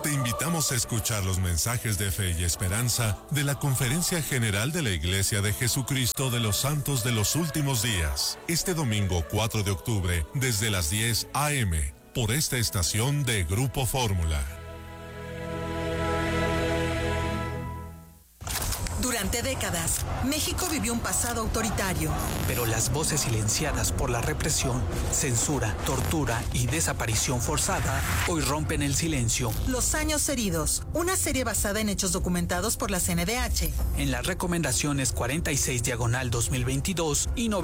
Te invitamos a escuchar los mensajes de fe y esperanza de la Conferencia General de la Iglesia de Jesucristo de los Santos de los Últimos Días, este domingo 4 de octubre, desde las 10 a.m., por esta estación de Grupo Fórmula. Durante décadas, México vivió un pasado autoritario. Pero las voces silenciadas por la represión, censura, tortura y desaparición forzada hoy rompen el silencio. Los años heridos, una serie basada en hechos documentados por la CNDH. En las recomendaciones 46/2022 y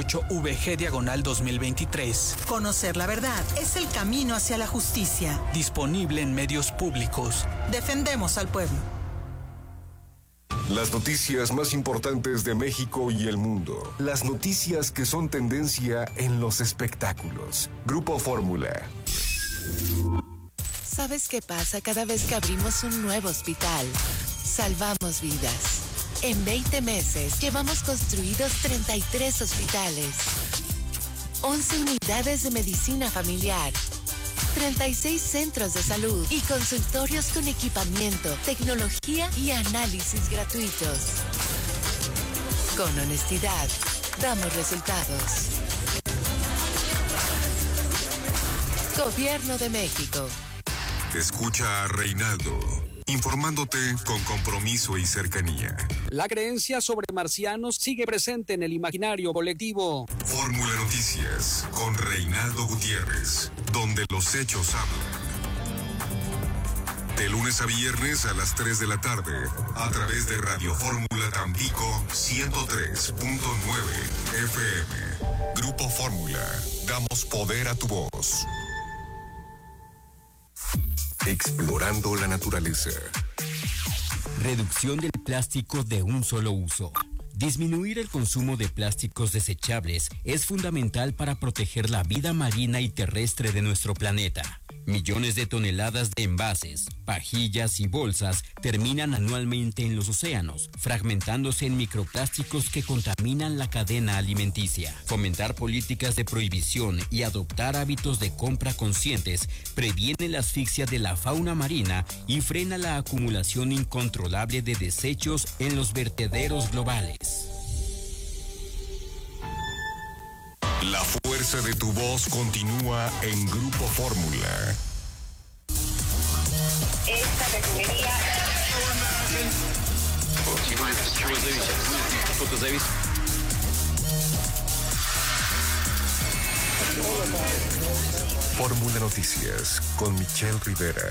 98/VG/2023. Conocer la verdad es el camino hacia la justicia. Disponible en medios públicos. Defendemos al pueblo. Las noticias más importantes de México y el mundo. Las noticias que son tendencia en los espectáculos. Grupo Fórmula. ¿Sabes qué pasa cada vez que abrimos un nuevo hospital? Salvamos vidas. En 20 meses llevamos construidos 33 hospitales, 11 unidades de medicina familiar, 36 centros de salud y consultorios con equipamiento, tecnología y análisis gratuitos. Con honestidad, damos resultados. Gobierno de México. Escucha a Reinaldo, informándote con compromiso y cercanía. La creencia sobre marcianos sigue presente en el imaginario colectivo. Fórmula Noticias con Reinaldo Gutiérrez, donde los hechos hablan. De lunes a viernes a las 3 de la tarde, a través de Radio Fórmula Tampico 103.9 FM. Grupo Fórmula, damos poder a tu voz. Explorando la naturaleza. Reducción del plástico de un solo uso. Disminuir el consumo de plásticos desechables es fundamental para proteger la vida marina y terrestre de nuestro planeta. Millones de toneladas de envases, pajillas y bolsas terminan anualmente en los océanos, fragmentándose en microplásticos que contaminan la cadena alimenticia. Fomentar políticas de prohibición y adoptar hábitos de compra conscientes previene la asfixia de la fauna marina y frena la acumulación incontrolable de desechos en los vertederos globales. La fuerza de tu voz continúa en Grupo Fórmula. Esta refinería... Fórmula Noticias con Michelle Rivera.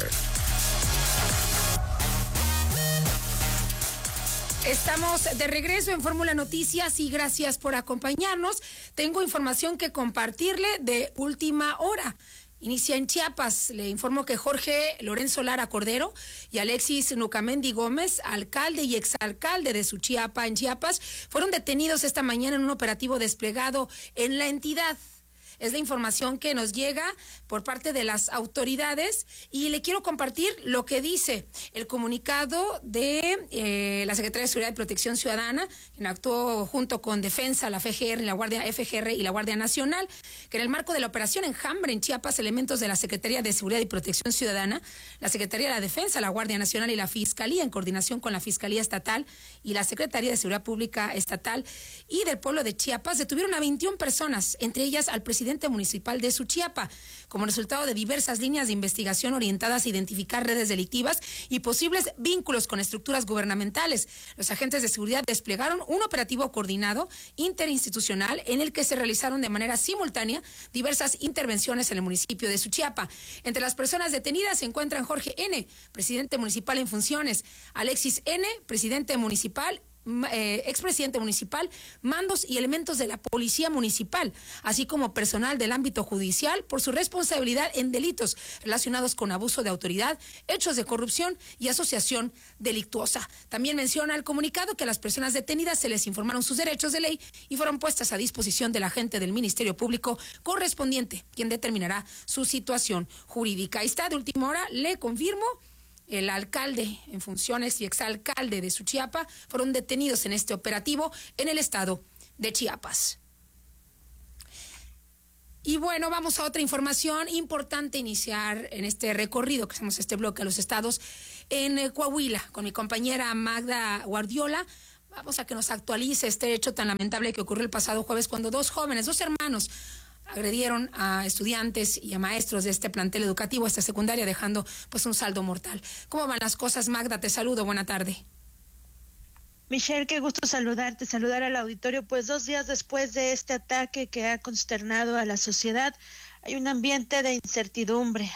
Estamos de regreso en Fórmula Noticias y gracias por acompañarnos. Tengo información que compartirle de última hora. Inicia en Chiapas. Le informo que Jorge Lorenzo Lara Cordero y Alexis Nucamendi Gómez, alcalde y exalcalde de Suchiapa en Chiapas, fueron detenidos esta mañana en un operativo desplegado en la entidad. Es la información que nos llega por parte de las autoridades y le quiero compartir lo que dice el comunicado de la Secretaría de Seguridad y Protección Ciudadana, quien actuó junto con Defensa, la FGR, la Guardia FGR y la Guardia Nacional, que en el marco de la operación Enjambre en Chiapas, elementos de la Secretaría de Seguridad y Protección Ciudadana, la Secretaría de la Defensa, la Guardia Nacional y la Fiscalía, en coordinación con la Fiscalía Estatal y la Secretaría de Seguridad Pública Estatal y del pueblo de Chiapas, detuvieron a 21 personas, entre ellas al presidente municipal de Suchiapa, como resultado de diversas líneas de investigación orientadas a identificar redes delictivas y posibles vínculos con estructuras gubernamentales. Los agentes de seguridad desplegaron un operativo coordinado interinstitucional en el que se realizaron de manera simultánea diversas intervenciones en el municipio de Suchiapa. Entre las personas detenidas se encuentran Jorge N., presidente municipal en funciones, Alexis N., presidente municipal, expresidente municipal, mandos y elementos de la policía municipal, así como personal del ámbito judicial por su responsabilidad en delitos relacionados con abuso de autoridad, hechos de corrupción y asociación delictuosa. También menciona el comunicado que a las personas detenidas se les informaron sus derechos de ley y fueron puestas a disposición del agente del Ministerio Público correspondiente, quien determinará su situación jurídica. Ahí está, de última hora, le confirmo. El alcalde en funciones y exalcalde de Suchiapa fueron detenidos en este operativo en el estado de Chiapas. Y bueno, vamos a otra información importante iniciar en este recorrido que hacemos este bloque a los estados en Coahuila con mi compañera Magda Guardiola. Vamos a que nos actualice este hecho tan lamentable que ocurrió el pasado jueves cuando dos hermanos, agredieron a estudiantes y a maestros de este plantel educativo, esta secundaria, dejando pues un saldo mortal. ¿Cómo van las cosas, Magda? Te saludo, buena tarde. Michelle, qué gusto saludar al auditorio. Pues 2 días después de este ataque que ha consternado a la sociedad, hay un ambiente de incertidumbre,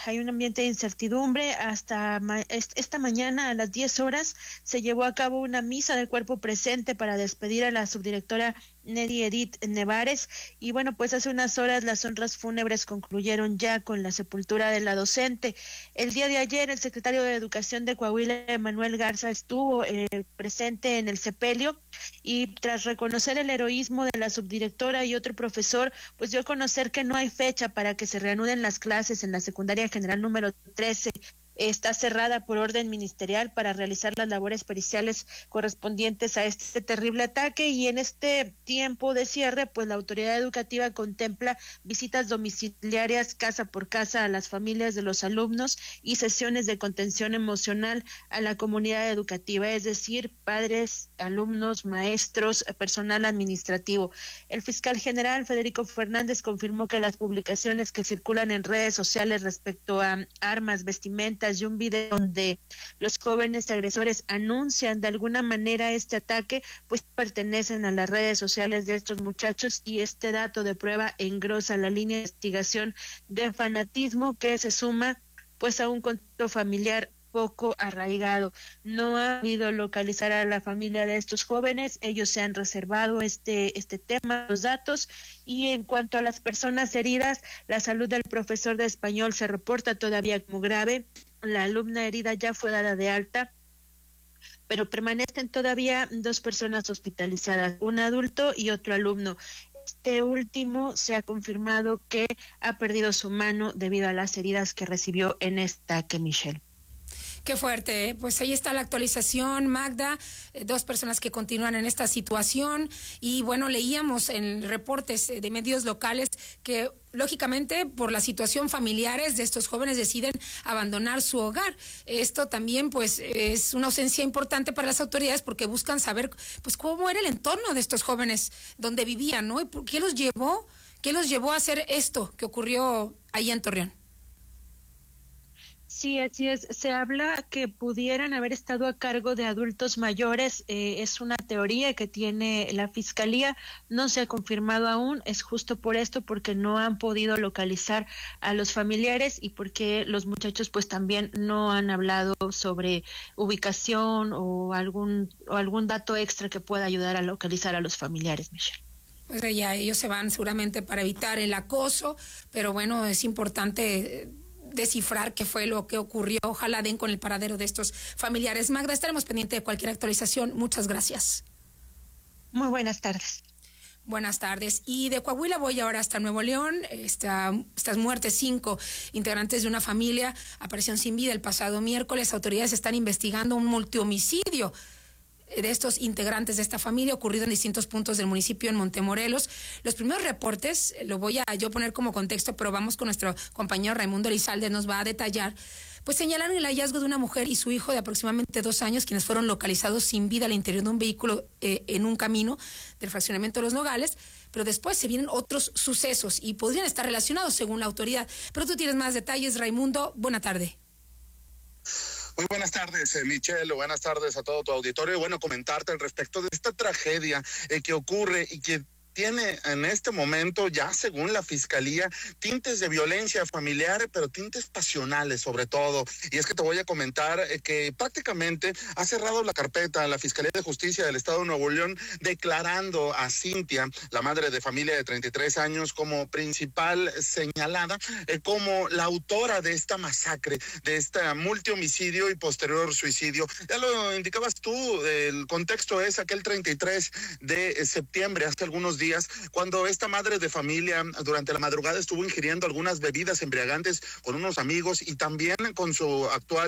hasta esta mañana a las 10 horas se llevó a cabo una misa del cuerpo presente para despedir a la subdirectora Neri Edith Nevares, y bueno, pues hace unas horas las honras fúnebres concluyeron ya con la sepultura de la docente. El día de ayer el secretario de Educación de Coahuila, Manuel Garza, estuvo presente en el sepelio y tras reconocer el heroísmo de la subdirectora y otro profesor, pues dio a conocer que no hay fecha para que se reanuden las clases en la secundaria general número 13. Está cerrada por orden ministerial para realizar las labores periciales correspondientes a este terrible ataque, y en este tiempo de cierre, pues la autoridad educativa contempla visitas domiciliarias casa por casa a las familias de los alumnos y sesiones de contención emocional a la comunidad educativa, es decir, padres, alumnos, maestros, personal administrativo. El fiscal general Federico Fernández confirmó que las publicaciones que circulan en redes sociales respecto a armas, vestimentas y un video donde los jóvenes agresores anuncian de alguna manera este ataque, pues pertenecen a las redes sociales de estos muchachos, y este dato de prueba engrosa la línea de investigación de fanatismo que se suma pues a un contexto familiar poco arraigado. No ha habido localizar a la familia de estos jóvenes, ellos se han reservado este tema, los datos, y en cuanto a las personas heridas, la salud del profesor de español se reporta todavía como grave. La alumna herida ya fue dada de alta, pero permanecen todavía 2 personas hospitalizadas, un adulto y otro alumno. Este último se ha confirmado que ha perdido su mano debido a las heridas que recibió en este ataque, Michelle. Qué fuerte, ¿eh? Pues ahí está la actualización, Magda, 2 personas que continúan en esta situación, y bueno, leíamos en reportes de medios locales que lógicamente por la situación familiares de estos jóvenes deciden abandonar su hogar. Esto también pues es una ausencia importante para las autoridades porque buscan saber pues cómo era el entorno de estos jóvenes, donde vivían, ¿no? ¿Y por qué los llevó a hacer esto que ocurrió ahí en Torreón? Sí, así es. Se habla que pudieran haber estado a cargo de adultos mayores. Es una teoría que tiene la Fiscalía. No se ha confirmado aún. Es justo por esto, porque no han podido localizar a los familiares y porque los muchachos pues también no han hablado sobre ubicación o algún dato extra que pueda ayudar a localizar a los familiares, Michelle. Pues ya ellos se van seguramente para evitar el acoso, pero bueno, es importante descifrar qué fue lo que ocurrió. Ojalá den con el paradero de estos familiares. Magda, estaremos pendientes de cualquier actualización. Muchas gracias. Muy buenas tardes. Buenas tardes. Y de Coahuila voy ahora hasta Nuevo León. Estas muertes, 5 integrantes de una familia aparecieron sin vida el pasado miércoles. Autoridades están investigando un multihomicidio de estos integrantes de esta familia ocurrido en distintos puntos del municipio en Montemorelos. Los primeros reportes, lo voy a yo poner como contexto, pero vamos con nuestro compañero Raimundo Elizalde, nos va a detallar, pues señalaron el hallazgo de una mujer y su hijo de aproximadamente 2 años, quienes fueron localizados sin vida al interior de un vehículo en un camino del fraccionamiento de Los Nogales, pero después se vienen otros sucesos y podrían estar relacionados según la autoridad. Pero tú tienes más detalles, Raimundo. Buena tarde. Muy buenas tardes, Michelle, buenas tardes a todo tu auditorio. Y bueno, comentarte al respecto de esta tragedia que ocurre y que tiene en este momento, ya según la Fiscalía, tintes de violencia familiar, pero tintes pasionales sobre todo. Y es que te voy a comentar que prácticamente ha cerrado la carpeta la Fiscalía de Justicia del Estado de Nuevo León, declarando a Cintia, la madre de familia de 33 años, como principal señalada, como la autora de esta masacre, de este multihomicidio y posterior suicidio. Ya lo indicabas tú, el contexto es aquel 33 de septiembre, hace algunos días, cuando esta madre de familia durante la madrugada estuvo ingiriendo algunas bebidas embriagantes con unos amigos y también con su actual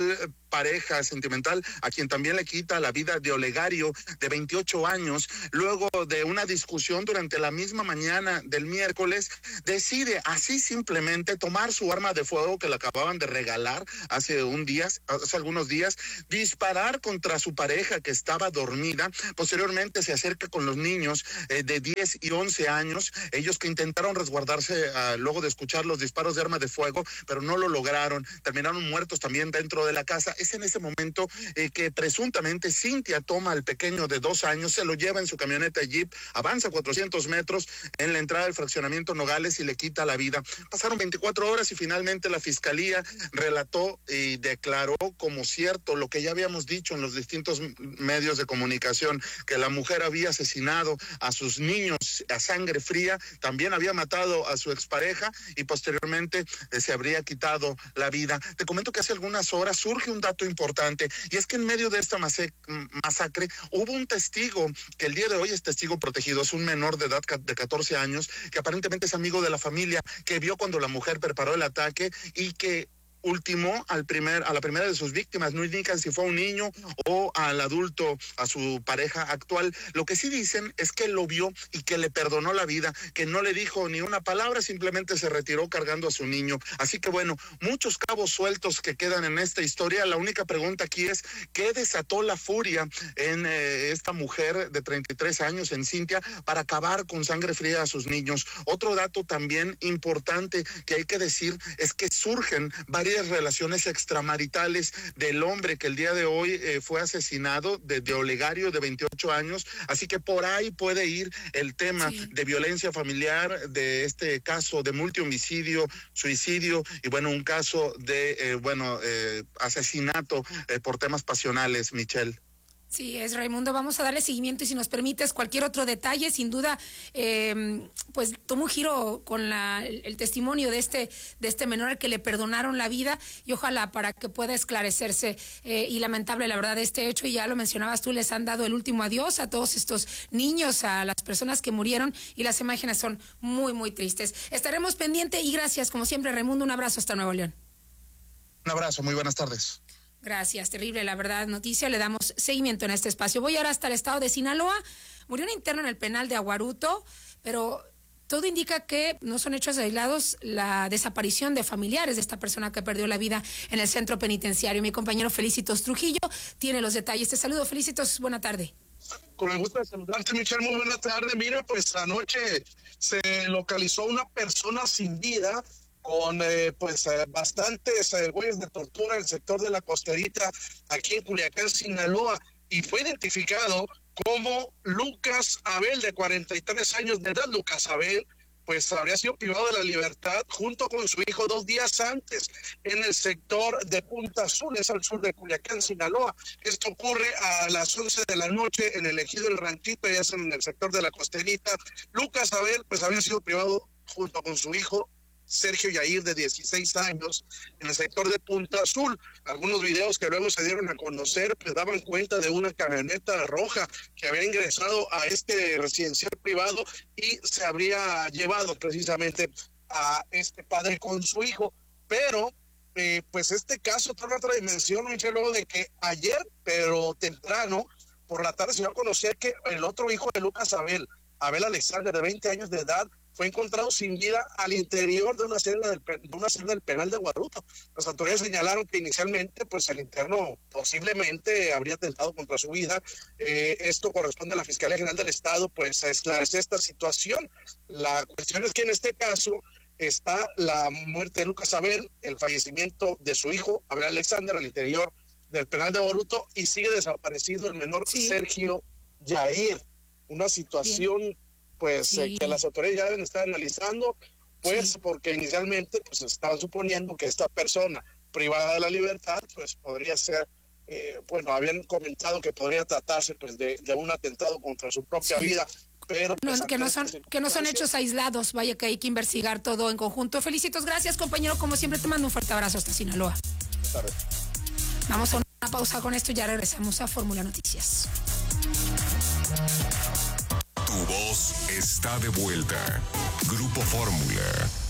pareja sentimental, a quien también le quita la vida, de Olegario, de 28 años, luego de una discusión durante la misma mañana del miércoles, decide así simplemente tomar su arma de fuego que le acababan de regalar hace algunos días, disparar contra su pareja que estaba dormida. Posteriormente se acerca con los niños de 10 y 11 años, ellos que intentaron resguardarse luego de escuchar los disparos de arma de fuego, pero no lo lograron, terminaron muertos también dentro de la casa. Es en ese momento que presuntamente Cintia toma al pequeño de 2 años, se lo lleva en su camioneta Jeep, avanza 400 metros en la entrada del fraccionamiento Nogales y le quita la vida. Pasaron 24 horas y finalmente la fiscalía relató y declaró como cierto lo que ya habíamos dicho en los distintos medios de comunicación, que la mujer había asesinado a sus niños a sangre fría, también había matado a su expareja y posteriormente se habría quitado la vida. Te comento que hace algunas horas surge un dato importante, y es que en medio de esta masacre hubo un testigo que el día de hoy es testigo protegido, es un menor de edad de 14 años, que aparentemente es amigo de la familia, que vio cuando la mujer preparó el ataque y que ultimó a la primera de sus víctimas. No indican si fue un niño o al adulto, a su pareja actual. Lo que sí dicen es que lo vio y que le perdonó la vida, que no le dijo ni una palabra, simplemente se retiró cargando a su niño. Así que bueno, muchos cabos sueltos que quedan en esta historia. La única pregunta aquí es, ¿qué desató la furia en esta mujer de 33 años, en Cintia, para acabar con sangre fría a sus niños? Otro dato también importante que hay que decir es que surgen varias relaciones extramaritales del hombre que el día de hoy fue asesinado, de Olegario, de 28 años, así que por ahí puede ir el tema de violencia familiar, de este caso de multihomicidio, suicidio y bueno, un caso de asesinato por temas pasionales, Michelle. Sí, es Raimundo, vamos a darle seguimiento y si nos permites cualquier otro detalle, sin duda, pues toma un giro con el testimonio de este menor al que le perdonaron la vida y ojalá para que pueda esclarecerse y lamentable la verdad de este hecho, y ya lo mencionabas tú, les han dado el último adiós a todos estos niños, a las personas que murieron y las imágenes son muy, muy tristes. Estaremos pendientes y gracias, como siempre, Raimundo, un abrazo hasta Nuevo León. Un abrazo, muy buenas tardes. Gracias, terrible, la verdad, noticia, le damos seguimiento en este espacio. Voy ahora hasta el estado de Sinaloa. Murió un interno en el penal de Aguaruto, pero todo indica que no son hechos aislados la desaparición de familiares de esta persona que perdió la vida en el centro penitenciario. Mi compañero Felicitos Trujillo tiene los detalles. Te saludo, Felicitos, buena tarde. Con el gusto de saludarte, Michelle, muy buena tarde. Mira, pues anoche se localizó una persona sin vida con bastantes huellas de tortura en el sector de la Costerita, aquí en Culiacán, Sinaloa, y fue identificado como Lucas Abel, de 43 años de edad. Lucas Abel, pues habría sido privado de la libertad junto con su hijo 2 días antes en el sector de Punta Azul, es al sur de Culiacán, Sinaloa. Esto ocurre a las 11 de la noche en el ejido del Ranchito, ya es en el sector de la Costerita. Lucas Abel, pues habría sido privado junto con su hijo Sergio Yair, de 16 años, en el sector de Punta Azul. Algunos videos que luego se dieron a conocer pues daban cuenta de una camioneta roja que había ingresado a este residencial privado y se habría llevado precisamente a este padre con su hijo. Pero pues este caso toma otra dimensión, Michelle, luego de que ayer, pero temprano, por la tarde se dio a conocer que el otro hijo de Lucas Abel, Abel Alexander, de 20 años de edad, fue encontrado sin vida al interior de una celda del penal de Aguaruto. Las autoridades señalaron que inicialmente pues el interno posiblemente habría atentado contra su vida. Esto corresponde a la Fiscalía General del Estado pues a esclarecer esta situación. La cuestión es que en este caso está la muerte de Lucas Abel, el fallecimiento de su hijo Abel Alexander al interior del penal de Aguaruto, y sigue desaparecido el menor Sergio Yair. Una situación pues que las autoridades ya deben estar analizando, pues porque inicialmente pues estaban suponiendo que esta persona privada de la libertad pues podría ser, habían comentado que podría tratarse pues de un atentado contra su propia vida, pero pues, que no son hechos aislados, vaya que hay que investigar todo en conjunto. Felicitos, gracias compañero, como siempre te mando un fuerte abrazo hasta Sinaloa. Vamos a una pausa con esto y ya regresamos a Fórmula Noticias. Tu voz está de vuelta. Grupo Fórmula.